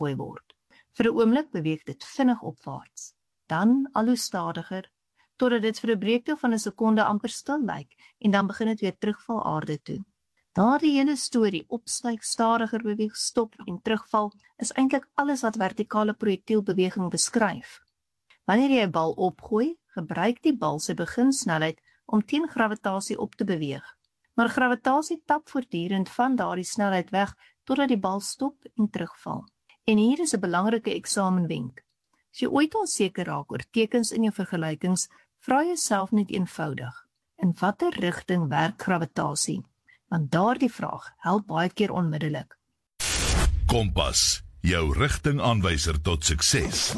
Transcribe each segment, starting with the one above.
gegooi word. Vir 'n oomblik beweeg dit vinnig opwaarts, dan al hoe stadiger, totdat dit vir 'n breekdeel van 'n sekonde amper stil lyk en dan begin dit weer terugval aarde toe. Daardie hele storie, opstyg, stadiger beweeg, stop en terugval, is eintlik alles wat vertikale projektielbeweging beskryf. Wanneer jy 'n bal opgooi, gebruik die bal sy beginsnelheid om teen gravitasie op te beweeg. Maar gravitasie tap voortdurend van daardie snelheid weg totdat die bal stop en terugval. En hier is 'n belangrike eksamenwenk. As jy ooit onseker raak oor tekens in jou vergelykings, vra jouself net eenvoudig: in watter rigting werk gravitasie? Want daardie vraag help baie keer onmiddellik. Kompas, jou rigtingaanwyser tot sukses.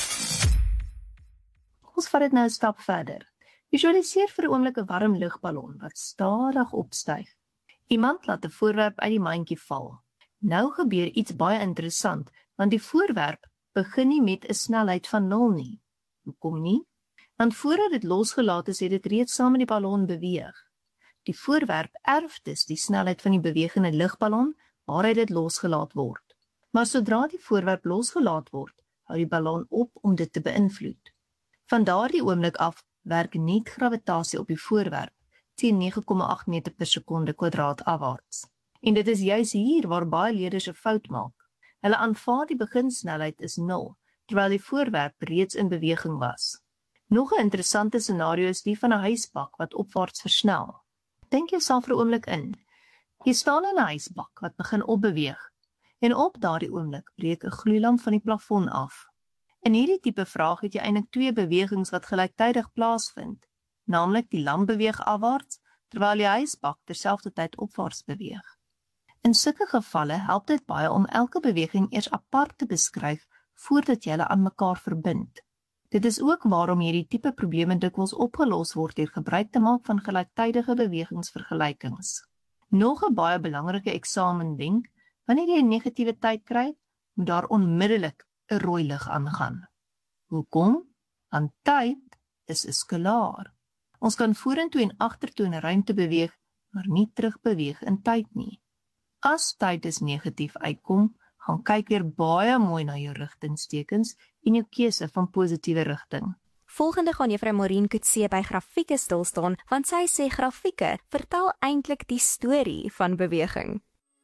Ons vat dit nou 'n stap verder. Visualiseer vir 'n oomblik 'n warm lugballon wat stadig opstyg. Iemand laat 'n voorwerp uit die mandjie val. Nou gebeur iets baie interessant, want die voorwerp begin nie met 'n snelheid van 0 nie. Hoekom nie? Want voordat dit losgelaat is, het dit reeds saam met die ballon beweeg. Die voorwerp erf dus die snelheid van die bewegende lugballon waaruit dit losgelaat word. Maar sodra die voorwerp losgelaat word, hou die ballon op om dit te beïnvloed. Van daardie oomblik af werk net gravitasie op die voorwerp teen 9,8 meter per sekonde kwadraat afwaarts. En dit is juis hier waar baie leerders 'n fout maak. Hulle aanvaar die beginsnelheid is 0, terwyl die voorwerp reeds in beweging was. Nog 'n interessante scenario is die van 'n huisbak wat opwaarts versnel. Dink jouself vir 'n oomblik in. Jy staan in 'n huisbak wat begin opbeweeg, en op daardie oomblik breek 'n gloeilamp van die plafon af. In hierdie tipe vraag het jy eintlik twee bewegings wat gelyktydig plaasvind, naamlik die lamp beweeg afwaarts, terwyl die huisbak terselfdertyd opwaarts beweeg. In sulke gevalle help dit baie om elke beweging eers apart te beskryf voordat jy hulle aan mekaar verbind. Dit is ook waarom hierdie tipe probleme dikwels opgelos word deur gebruik te maak van gelyktydige bewegingsvergelykings. Nog 'n baie belangrike eksamenwenk: wanneer jy 'n negativiteit kry, moet daar onmiddellik 'n rooi lig aangaan. Hoekom? Want tyd is 'n skalaar. Ons kan vorentoe en agtertoe in 'n ruimte beweeg, maar nie terugbeweeg in tyd nie. As tyd is negatief uitkom, gaan kyk weer baie mooi na jou rigtingstekens en jou keuse van positiewe rigting. Volgende gaan Juffrou Maureen Coetzee by grafieke stilstaan, want sy sê grafieke vertel eintlik die storie van beweging.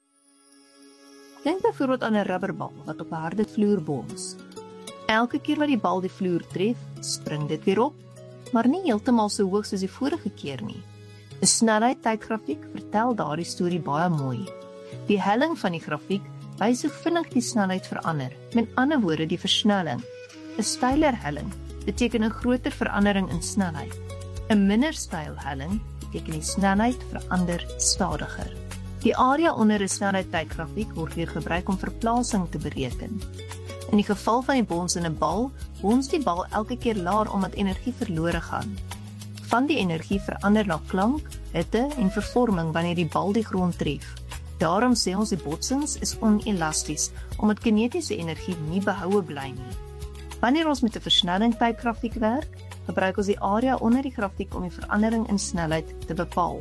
Dink byvoorbeeld aan 'n rubberbal wat op 'n harde vloer bons. Elke keer wat die bal die vloer tref, spring dit weer op, maar nie heeltemal so hoog soos die vorige keer nie. 'n Snelheid-tydgrafiek vertel daardie storie baie mooi. Die helling van die grafiek wys hoe vinnig die snelheid verander, met ander woorde die versnelling. 'n Steiler helling beteken 'n groter verandering in snelheid. 'n Minder steil helling beteken die snelheid verander stadiger. Die area onder 'n snelheid-tydgrafiek word weer gebruik om verplasing te bereken. In die geval van die bons in 'n bal, bons die bal elke keer laer omdat energie verlore gaan. Van die energie verander na klank, hitte en vervorming wanneer die bal die grond tref. Daarom sê ons die botsings is onelasties, omdat kinetiese energie nie behoue bly nie. Wanneer ons met 'n versnelling-tydgrafiek werk, gebruik ons die area onder die grafiek om die verandering in snelheid te bepaal.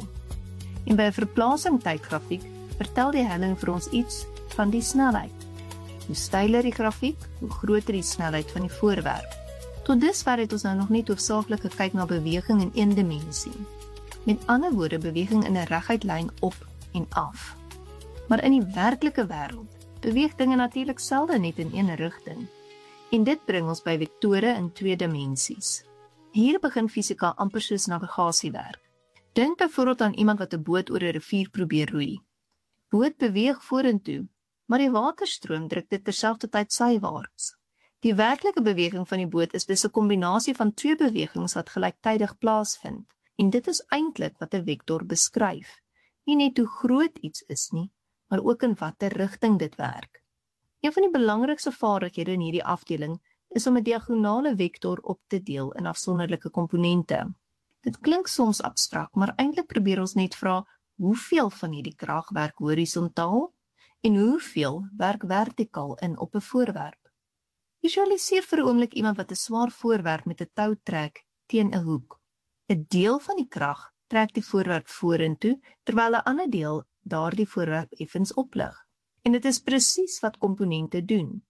En by 'n verplasing-tydgrafiek vertel die helling vir ons iets van die snelheid. Hoe steiler die grafiek, hoe groter die snelheid van die voorwerp. Tot dusver het ons nou nog net hoofsaaklik gekyk na beweging in een dimensie. Met ander woorde, beweging in 'n reguit lyn op en af. Maar in die werklike wêreld beweeg dinge natuurlik selde net in een rigting. En dit bring ons by vektore in twee dimensies. Hier begin fisika amper soos navigasie werk. Dink byvoorbeeld aan iemand wat 'n boot oor 'n rivier probeer roei. Boot beweeg vorentoe, maar die waterstroom druk dit terselfdertyd sywaarts. Die werklike beweging van die boot is dus 'n kombinasie van twee bewegings wat gelyktydig plaasvind. En dit is eintlik wat 'n vektor beskryf. Nie net hoe groot iets is nie, maar ook in watter rigting dit werk. Een van die belangrikste vaardighede in hierdie afdeling is om 'n diagonale vektor op te deel in afsonderlike komponente. Dit klink soms abstrakt, maar eintlik probeer ons net vra hoeveel van hierdie krag werk horisontaal en hoeveel werk vertikaal in op 'n voorwerp. Visualiseer vir 'n oomblik iemand wat 'n swaar voorwerp met 'n tou trek teen 'n hoek. 'n Deel van die krag trek die voorwerp vorentoe, terwyl 'n ander deel daardie voorwerp effens oplig. En dit is presies wat komponente doen.